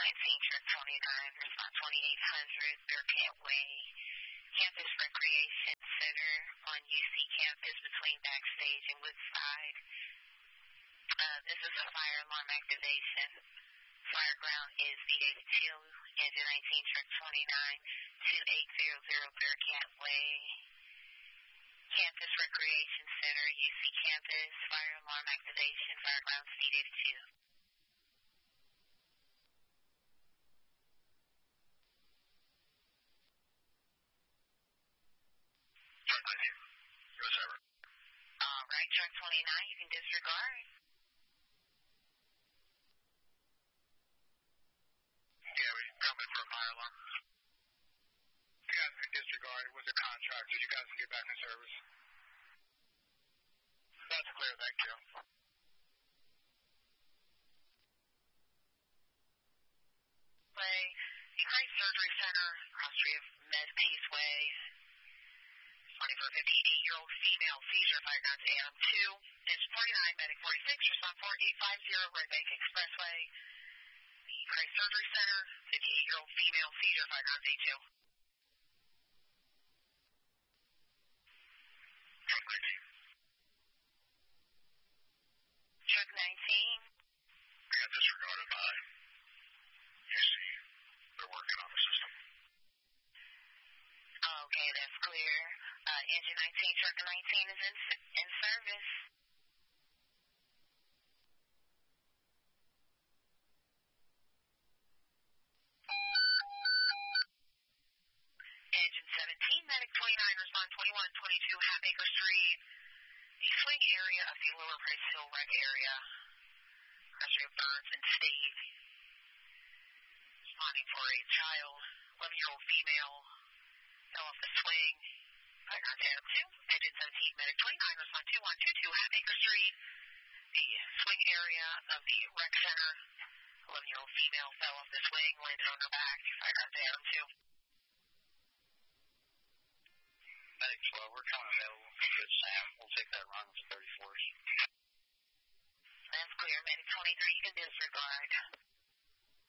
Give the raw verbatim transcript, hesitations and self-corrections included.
nineteen, truck twenty-nine, respond twenty-eight hundred, Bearcat Way, Campus Recreation Center on U C campus between Backstage and Woodside. Uh, this is a fire alarm activation. Fire ground is V eighty-two, engine nineteen, truck twenty-nine, twenty-eight hundred Bearcat Way, Campus Recreation Center, U C campus, fire alarm activation, fire ground speed eighty-two. Truck nineteen, U S ever. All right, truck twenty-nine, you can disregard. Yeah, we come in for a fire alarm. You guys can disregard. It was a contract, so you guys can get back in service. That's clear, thank you. Way, Ukraine Surgery Center, across the street of Med Peace Way, twenty-four fifty-eight-year-old female seizure, fire ground to A M two, engine forty-nine, medic forty-six, respond four eight five zero, Red Bank Expressway. Ukraine Surgery Center, fifty-eight-year-old female seizure, fire ground A two. Truck nineteen. Truck nineteen. We got disregarded by U C. They're working on the system. Okay, that's clear. Uh, engine nineteen, truck nineteen is in, in service. Engine seventeen, medic twenty-nine, respond twenty-one twenty-two, Halfacre Street, the swing area of the Lower Price Hill Rec area. Pressure Burns and State. Responding for a child, eleven-year-old female, fell off the swing. Fire ground to A M two, engine seventeen, medic twenty-nine, respond two one two two, Halfacre Street, the swing area of the rec center. eleven-year-old female fell off the swing, landed on her back. Fire ground to A M two. Medic twelve, we're coming available for Good Sam. We'll take that run with the thirty-fours. That's clear. Medic twenty-three, you can disregard.